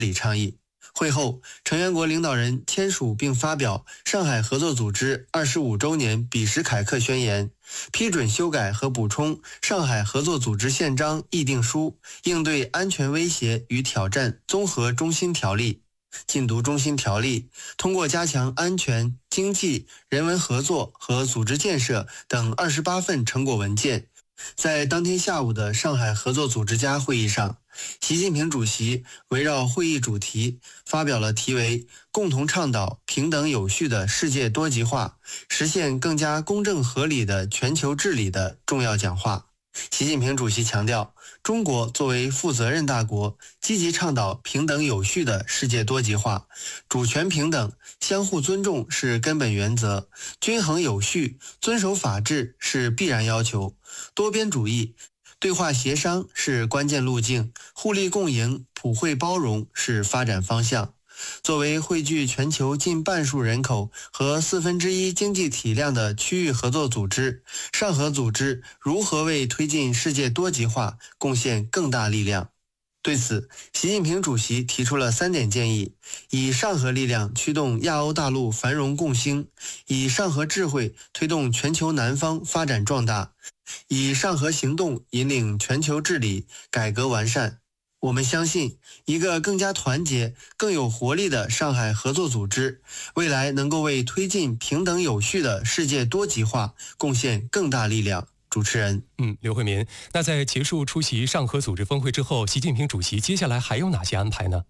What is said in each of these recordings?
里倡议。会后，成员国领导人签署并发表上海合作组织25周年比什凯克宣言，批准修改和补充上海合作组织宪章议定书，应对安全威胁与挑战综合中心条例。禁毒中心条例通过加强安全、经济、人文合作和组织建设等28份成果文件。在当天下午的上海合作组织家会议上，习近平主席围绕会议主题发表了题为“共同倡导平等有序的世界多极化，实现更加公正合理的全球治理”的重要讲话。习近平主席强调，中国作为负责任大国，积极倡导平等有序的世界多极化，主权平等、相互尊重是根本原则，均衡有序、遵守法治是必然要求，多边主义、对话协商是关键路径，互利共赢、普惠包容是发展方向。作为汇聚全球近半数人口和1/4经济体量的区域合作组织，上合组织如何为推进世界多极化贡献更大力量？对此，习近平主席提出了3点建议：以上合力量驱动亚欧大陆繁荣共兴，以上合智慧推动全球南方发展壮大，以上合行动引领全球治理改革完善。我们相信，一个更加团结、更有活力的上海合作组织，未来能够为推进平等有序的世界多极化贡献更大力量。主持人， 刘慧民，那在结束出席上合组织峰会之后，习近平主席接下来还有哪些安排呢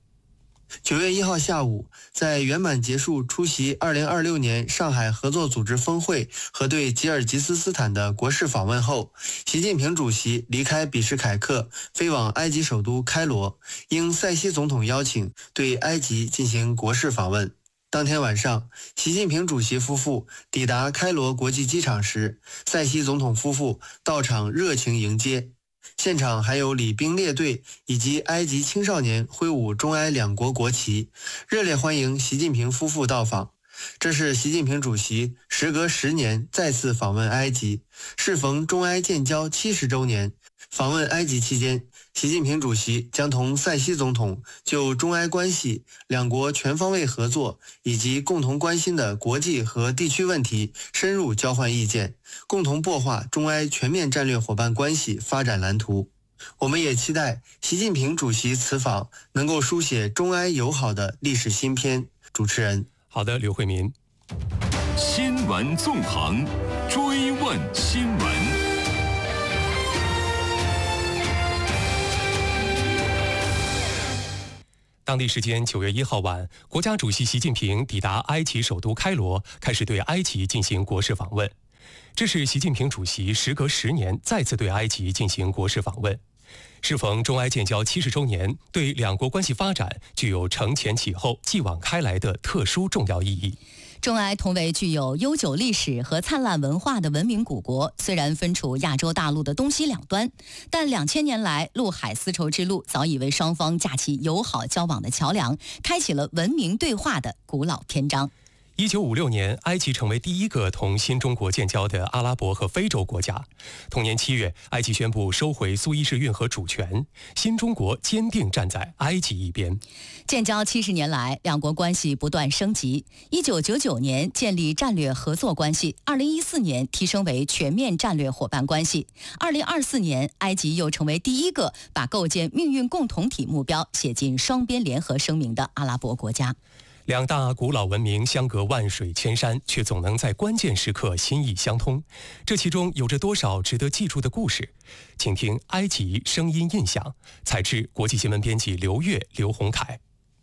？9月1号下午，在圆满结束出席2026年上海合作组织峰会和对吉尔吉斯斯坦的国事访问后，习近平主席离开比什凯克，飞往埃及首都开罗，应塞西总统邀请，对埃及进行国事访问。当天晚上，习近平主席夫妇抵达开罗国际机场时，塞西总统夫妇到场热情迎接。现场还有礼兵列队以及埃及青少年挥舞中埃两国国旗，热烈欢迎习近平夫妇到访。这是习近平主席时隔10年再次访问埃及，适逢中埃建交70周年。访问埃及期间，习近平主席将同塞西总统就中埃关系、两国全方位合作以及共同关心的国际和地区问题深入交换意见，共同擘画中埃全面战略伙伴关系发展蓝图。我们也期待习近平主席此访能够书写中埃友好的历史新篇。主持人， 好的，刘慧民。 新闻纵横，追问新闻。 当地时间9月1号晚，国家主席习近平抵达埃及首都开罗，开始对埃及进行国事访问。这是习近平主席时隔10年再次对埃及进行国事访问，适逢中埃建交70周年，对两国关系发展具有承前启后、继往开来的特殊重要意义。 中埃同为具有悠久历史和灿烂文化的文明古国，虽然分处亚洲大陆的东西两端，但2000年来陆海丝绸之路早已为双方架起友好交往的桥梁，开启了文明对话的古老篇章。 1956年，埃及成为第一个同新中国建交的阿拉伯和非洲国家。同年7月，埃及宣布收回苏伊士运河主权，新中国坚定站在埃及一边。 建交70年来，两国关系不断升级。1999年建立战略合作关系，2014年提升为全面战略伙伴关系。2024年，埃及又成为第一个把构建命运共同体目标写进双边联合声明的阿拉伯国家。 两大古老文明相隔万水千山，却总能在关键时刻心意相通。这其中有着多少值得记住的故事？请听埃及声音印象，采制国际新闻编辑刘月、刘洪凯。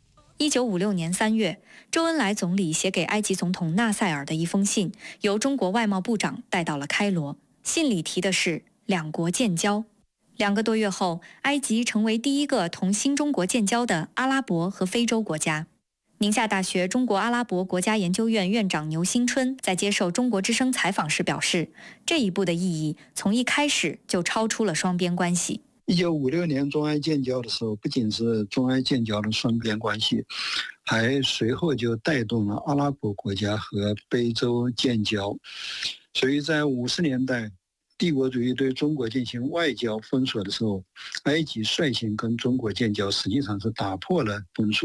1956年3月，周恩来总理写给埃及总统纳赛尔的一封信，由中国外贸部长带到了开罗。信里提的是两国建交。2个多月后，埃及成为第一个同新中国建交的阿拉伯和非洲国家。宁夏大学中国阿拉伯国家研究院院长牛新春在接受中国之声采访时表示，这一步的意义从一开始就超出了双边关系。 1956年中埃建交的时候，不仅是中埃建交的双边关系，还随后就带动了阿拉伯国家和非洲建交。所以在50年代帝国主义对中国进行外交封锁的时候，埃及率先跟中国建交，实际上是打破了封锁。